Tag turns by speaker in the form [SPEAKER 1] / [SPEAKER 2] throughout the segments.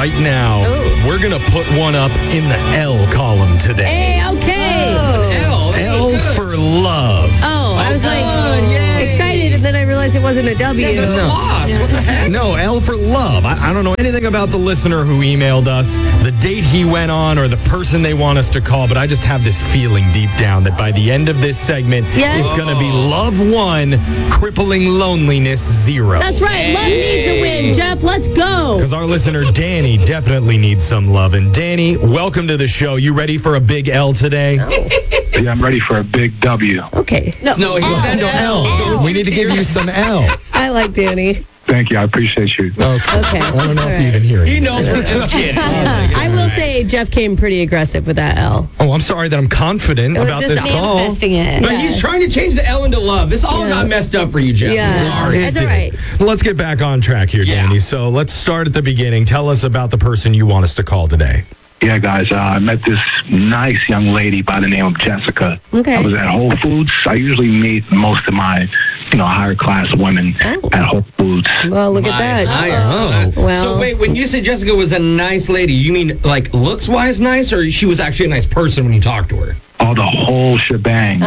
[SPEAKER 1] right now.
[SPEAKER 2] Ooh.
[SPEAKER 1] We're going to put one up in the L column today.
[SPEAKER 2] Hey, okay.
[SPEAKER 1] L for love.
[SPEAKER 2] Oh, I was excited, and then I realized it wasn't a W.
[SPEAKER 3] Yeah, that's a loss. What the heck?
[SPEAKER 1] No, L for love. I don't know anything about the listener who emailed us, the date he went on, or the person they want us to call, but I just have this feeling deep down that by the end of this segment,
[SPEAKER 2] Yes.
[SPEAKER 1] it's going to be love 1, crippling loneliness 0.
[SPEAKER 2] That's right. Love needs a win, Jeff. Let's go.
[SPEAKER 1] Because our listener, Danny, definitely needs some love. And Danny, welcome to the show. You ready for a big L today?
[SPEAKER 4] Yeah, I'm ready for a big W.
[SPEAKER 2] Okay.
[SPEAKER 3] No, he said
[SPEAKER 1] L. We need to give you some L.
[SPEAKER 2] I like Danny.
[SPEAKER 4] Thank you. I appreciate you.
[SPEAKER 1] Okay.
[SPEAKER 2] Okay.
[SPEAKER 1] I don't know
[SPEAKER 2] All
[SPEAKER 1] if you
[SPEAKER 2] right.
[SPEAKER 1] even hear
[SPEAKER 3] He
[SPEAKER 1] it.
[SPEAKER 3] knows we're just kidding.
[SPEAKER 2] I will say Jeff came pretty aggressive with that L.
[SPEAKER 1] Oh, I'm sorry that I'm confident
[SPEAKER 2] was
[SPEAKER 1] about
[SPEAKER 2] just
[SPEAKER 1] this call.
[SPEAKER 5] Manifesting it.
[SPEAKER 3] But he's trying to change the L into love. This all got messed up for you, Jeff.
[SPEAKER 2] Yeah.
[SPEAKER 3] I'm sorry.
[SPEAKER 2] That's
[SPEAKER 1] It
[SPEAKER 2] all right.
[SPEAKER 1] did. Let's get back on track here,
[SPEAKER 3] Yeah.
[SPEAKER 1] Danny. So let's start at the beginning. Tell us about the person you want us to call today.
[SPEAKER 4] Yeah, guys, I met this nice young lady by the name of Jessica.
[SPEAKER 2] Okay.
[SPEAKER 4] I was at Whole Foods. I usually meet most of my, higher class women at Whole Foods.
[SPEAKER 2] Well, look at that.
[SPEAKER 1] Oh.
[SPEAKER 2] Well,
[SPEAKER 3] So wait, when you say Jessica was a nice lady, you mean like looks wise nice, or she was actually a nice person when you talked to her?
[SPEAKER 4] Oh, the whole shebang.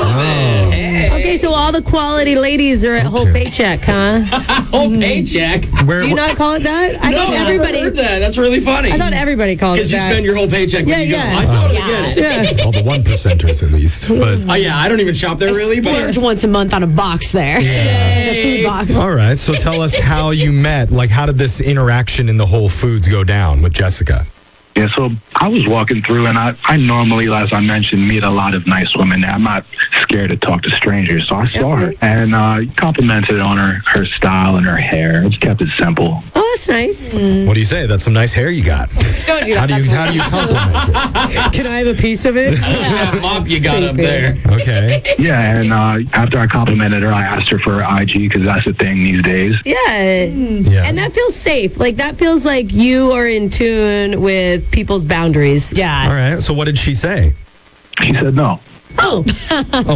[SPEAKER 2] okay, so all the quality ladies are at Whole Paycheck, huh?
[SPEAKER 3] Whole paycheck.
[SPEAKER 1] Where,
[SPEAKER 2] Do you not call it that? I
[SPEAKER 3] No,
[SPEAKER 2] thought
[SPEAKER 3] I've
[SPEAKER 2] everybody.
[SPEAKER 3] never heard that. That's really funny.
[SPEAKER 2] I thought everybody called it
[SPEAKER 3] Because you
[SPEAKER 2] that.
[SPEAKER 3] spend your whole paycheck.
[SPEAKER 2] Yeah,
[SPEAKER 3] when you
[SPEAKER 2] yeah.
[SPEAKER 3] Go. I totally get it.
[SPEAKER 2] Yeah.
[SPEAKER 1] All the 1%ers at least. But
[SPEAKER 3] Oh yeah, I don't even shop there really,
[SPEAKER 5] Splurge
[SPEAKER 3] but
[SPEAKER 5] once a month on a box there. The food box.
[SPEAKER 1] all right. So tell us how you met. Like, how did this interaction in the Whole Foods go down with Jessica?
[SPEAKER 4] Yeah, so I was walking through, and I normally, as I mentioned, meet a lot of nice women. I'm not scared to talk to strangers, so I saw her and complimented on her style and her hair. Just kept it simple.
[SPEAKER 2] Oh, that's nice.
[SPEAKER 1] What do you say? That's some nice hair you got.
[SPEAKER 2] Don't do
[SPEAKER 1] How
[SPEAKER 2] that.
[SPEAKER 1] do you compliment it?
[SPEAKER 2] Can I have a piece of it?
[SPEAKER 3] that mop you got up there.
[SPEAKER 1] Okay.
[SPEAKER 4] Yeah, and after I complimented her, I asked her for her IG because that's the thing these days.
[SPEAKER 2] Yeah.
[SPEAKER 1] Yeah.
[SPEAKER 2] And that feels safe. Like, that feels like you are in tune with people's boundaries.
[SPEAKER 1] All
[SPEAKER 5] Yeah.
[SPEAKER 1] right. So what did she say?
[SPEAKER 4] She said no.
[SPEAKER 2] Oh,
[SPEAKER 1] Oh,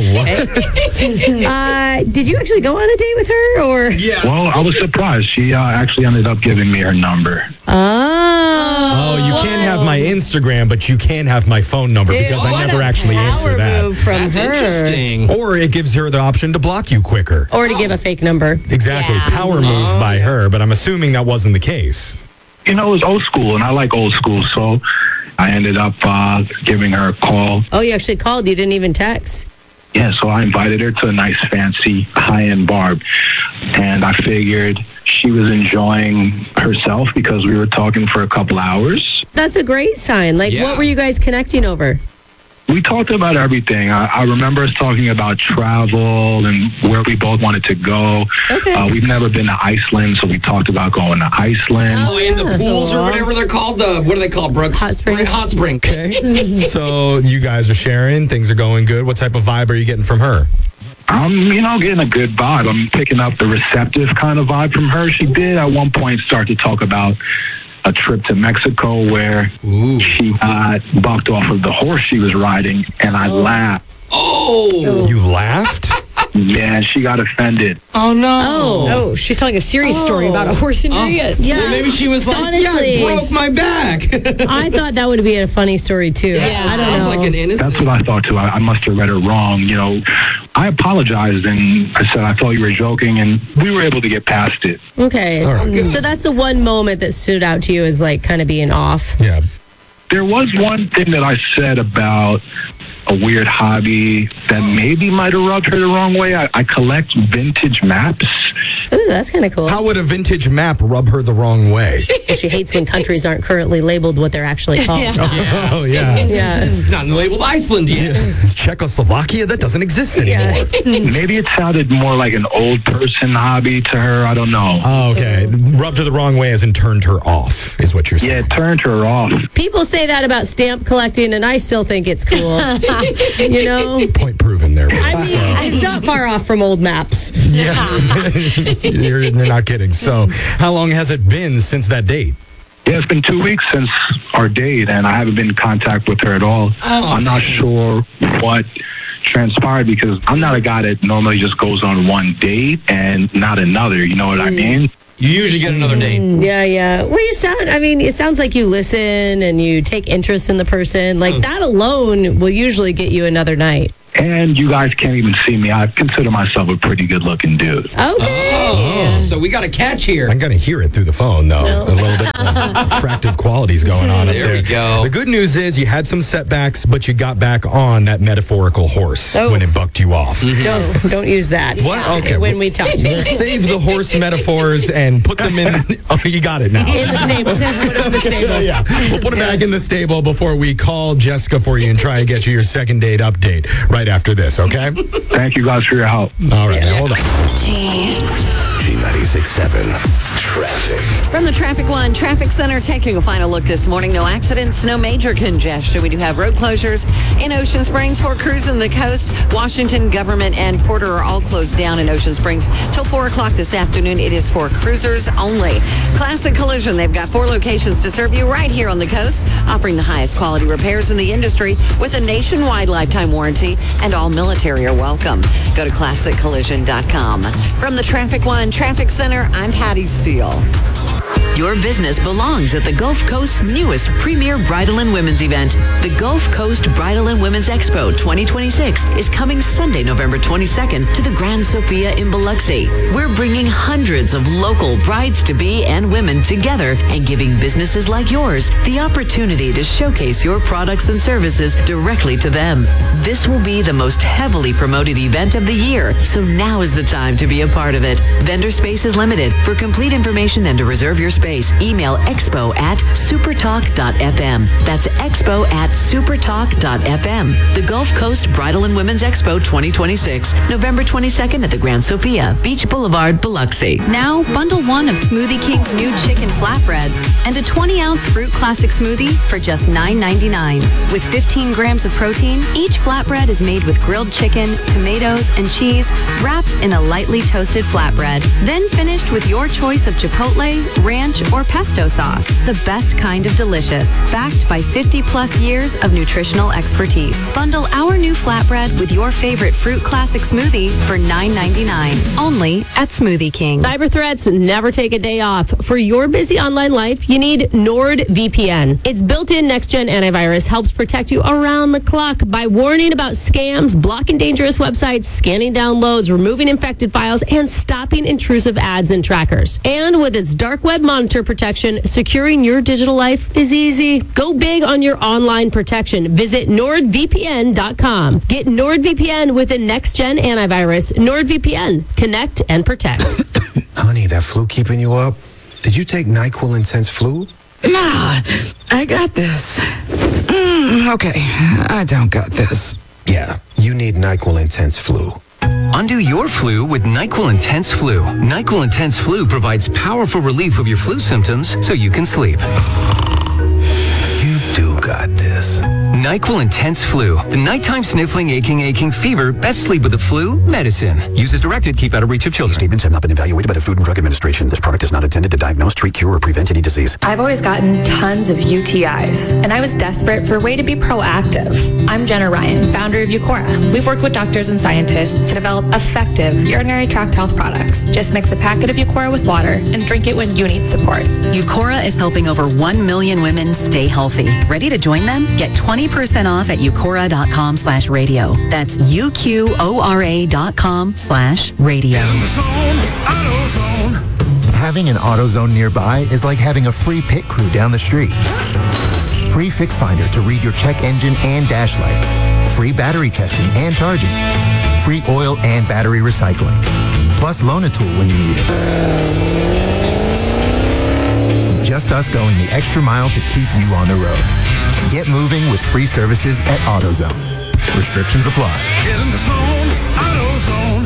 [SPEAKER 1] what?
[SPEAKER 2] did you actually go on a date with her, or?
[SPEAKER 3] Yeah.
[SPEAKER 4] Well, I was surprised. She actually ended up giving me her number.
[SPEAKER 1] Oh, you can't have my Instagram, but you can have my phone number because I never actually answer
[SPEAKER 2] Power
[SPEAKER 1] that.
[SPEAKER 2] move from
[SPEAKER 3] That's
[SPEAKER 2] her.
[SPEAKER 3] interesting.
[SPEAKER 1] Or it gives her the option to block you quicker.
[SPEAKER 2] Or to give a fake number.
[SPEAKER 1] Exactly.
[SPEAKER 5] Yeah.
[SPEAKER 1] Power move by her, but I'm assuming that wasn't the case.
[SPEAKER 4] It was old school, and I like old school, so I ended up giving her a call.
[SPEAKER 2] Oh, you actually called. You didn't even text.
[SPEAKER 4] Yeah, so I invited her to a nice, fancy, high-end bar, and I figured she was enjoying herself because we were talking for a couple hours.
[SPEAKER 2] That's a great sign. Like,
[SPEAKER 3] Yeah.
[SPEAKER 2] what were you guys connecting over?
[SPEAKER 4] We talked about everything. I remember us talking about travel and where we both wanted to go.
[SPEAKER 2] Okay.
[SPEAKER 4] We've never been to Iceland, so we talked about going to Iceland.
[SPEAKER 3] Oh, in the pools or whatever they're called. What do they call Brooke?
[SPEAKER 2] Hot springs.
[SPEAKER 3] Hot spring.
[SPEAKER 1] Okay. So you guys are sharing. Things are going good. What type of vibe are you getting from her?
[SPEAKER 4] I'm, getting a good vibe. I'm picking up the receptive kind of vibe from her. She did at one point start to talk about a trip to Mexico where she got bucked off of the horse she was riding, and I laughed.
[SPEAKER 3] Oh.
[SPEAKER 1] You laughed?
[SPEAKER 4] Yeah, she got offended.
[SPEAKER 3] Oh no.
[SPEAKER 5] Oh, she's telling a serious story about a horse injury.
[SPEAKER 2] Yeah.
[SPEAKER 3] Well, maybe she was like,
[SPEAKER 2] Honestly.
[SPEAKER 3] yeah, I broke my back.
[SPEAKER 2] I thought that would be a funny story, too. I don't
[SPEAKER 3] Sounds
[SPEAKER 2] know.
[SPEAKER 3] like an innocent.
[SPEAKER 4] That's what I thought too. I must have read her wrong. I apologized and I said I thought you were joking, and we were able to get past it.
[SPEAKER 2] Okay.
[SPEAKER 1] All right, good.
[SPEAKER 2] So that's the one moment that stood out to you as, like, kind of being off.
[SPEAKER 1] Yeah.
[SPEAKER 4] There was one thing that I said about a weird hobby that maybe might have rubbed her the wrong way. I collect vintage maps.
[SPEAKER 2] Ooh, that's kind of cool.
[SPEAKER 1] How would a vintage map rub her the wrong way?
[SPEAKER 2] She hates when countries aren't currently labeled what they're actually called.
[SPEAKER 1] Oh, yeah.
[SPEAKER 2] Yeah.
[SPEAKER 3] It's not labeled Iceland yet.
[SPEAKER 1] It's Czechoslovakia? That doesn't exist anymore.
[SPEAKER 4] Maybe it sounded more like an old person hobby to her. I don't know.
[SPEAKER 1] Oh, okay. Rubbed her the wrong way as in turned her off, is what you're
[SPEAKER 4] Yeah,
[SPEAKER 1] saying.
[SPEAKER 4] it turned her off.
[SPEAKER 2] People say that about stamp collecting, and I still think it's cool. You know?
[SPEAKER 1] Point proven there.
[SPEAKER 2] I mean,
[SPEAKER 1] So,
[SPEAKER 2] it's not far off from old maps.
[SPEAKER 1] you're not kidding. So, how long has it been since that date?
[SPEAKER 4] Yeah, it's been 2 weeks since our date, and I haven't been in contact with her at all. I'm not sure what transpired because I'm not a guy that normally just goes on one date and not another. You know what I mean?
[SPEAKER 3] you usually get another date.
[SPEAKER 2] Yeah. Well, it sounds like you listen and you take interest in the person. Like that alone will usually get you another night.
[SPEAKER 4] And you guys can't even see me. I consider myself a pretty good-looking dude.
[SPEAKER 2] Okay.
[SPEAKER 3] So we got a catch here.
[SPEAKER 1] I'm going to hear it through the phone, though.
[SPEAKER 2] No.
[SPEAKER 1] A little bit attractive qualities going on up there.
[SPEAKER 3] There we go.
[SPEAKER 1] The good news is you had some setbacks, but you got back on that metaphorical horse when it bucked you off.
[SPEAKER 2] Don't use that.
[SPEAKER 1] What? Okay.
[SPEAKER 2] When we talk.
[SPEAKER 1] We'll save the horse metaphors and put them in. Oh, you got it now.
[SPEAKER 2] In the stable. Put it in the stable.
[SPEAKER 1] Yeah. We'll put it back in the stable before we call Jessica for you and try and get you your second date update right after this, okay?
[SPEAKER 4] Thank you guys for your help.
[SPEAKER 1] All right, now hold on.
[SPEAKER 6] G96.7 Traffic.
[SPEAKER 7] From the Traffic One Traffic Center, taking a final look this morning. No accidents, no major congestion. We do have road closures in Ocean Springs for cruising the coast. Washington, Government, and Porter are all closed down in Ocean Springs till 4 o'clock this afternoon. It is for cruisers only. Classic Collision, they've got 4 locations to serve you right here on the coast, offering the highest quality repairs in the industry with a nationwide lifetime warranty, and all military are welcome. Go to ClassicCollision.com. From the Traffic One Traffic Center, I'm Patty Steele.
[SPEAKER 8] Your business belongs at the Gulf Coast's newest premier bridal and women's event. The Gulf Coast Bridal and Women's Expo 2026 is coming Sunday, November 22nd to the Grand Sofia in Biloxi. We're bringing hundreds of local brides-to-be and women together and giving businesses like yours the opportunity to showcase your products and services directly to them. This will be the most heavily promoted event of the year, so now is the time to be a part of it. Vendor space is limited. For complete information and to reserve your space, email expo@supertalk.fm. That's expo@supertalk.fm. The Gulf Coast Bridal and Women's Expo 2026, November 22nd at the Grand Sofia, Beach Boulevard, Biloxi.
[SPEAKER 9] Now, bundle 1 of Smoothie King's new chicken flatbreads and a 20-ounce fruit classic smoothie for just $9.99. With 15 grams of protein, each flatbread is made with grilled chicken, tomatoes, and cheese wrapped in a lightly toasted flatbread. Then finished with your choice of chipotle, ranch, or pesto sauce. The best kind of delicious, backed by 50-plus years of nutritional expertise. Bundle our new flatbread with your favorite fruit classic smoothie for $9.99. Only at Smoothie King.
[SPEAKER 2] Cyber threats never take a day off. For your busy online life, you need NordVPN. Its built-in next-gen antivirus helps protect you around the clock by warning about scams, blocking dangerous websites, scanning downloads, removing infected files, and stopping intrusive ads and trackers. And with its dark web monitor protection, securing your digital life is easy. Go big on your online protection. Visit NordVPN.com. Get NordVPN with a next-gen antivirus. NordVPN. Connect and protect.
[SPEAKER 6] Honey, that flu keeping you up? Did you take NyQuil Intense Flu?
[SPEAKER 10] Nah, I got this. Okay, I don't got this.
[SPEAKER 6] Yeah, you need NyQuil Intense Flu.
[SPEAKER 11] Undo your flu with NyQuil Intense Flu. NyQuil Intense Flu provides powerful relief of your flu symptoms so you can sleep.
[SPEAKER 6] You do got this.
[SPEAKER 11] NyQuil Intense Flu. The nighttime sniffling, aching fever. Best sleep with the flu medicine. Use as directed. Keep out of reach of children.
[SPEAKER 6] These statements have not been evaluated by the Food and Drug Administration. This product is not intended to diagnose, treat, cure, or prevent any disease.
[SPEAKER 12] I've always gotten tons of UTIs, and I was desperate for a way to be proactive. I'm Jenna Ryan, founder of Eucora. We've worked with doctors and scientists to develop effective urinary tract health products. Just mix a packet of Eucora with water and drink it when you need support.
[SPEAKER 8] Eucora is helping over 1 million women stay healthy. Ready to join them? Get 20% off at eucora.com/radio. That's UQORA.com/radio.
[SPEAKER 13] Having an AutoZone nearby is like having a free pit crew down the street. Free Fix Finder to read your check engine and dash lights. Free battery testing and charging. Free oil and battery recycling. Plus loan a tool when you need it. Just us going the extra mile to keep you on the road. Get moving with free services at AutoZone. Restrictions apply.
[SPEAKER 6] Get in the zone, AutoZone.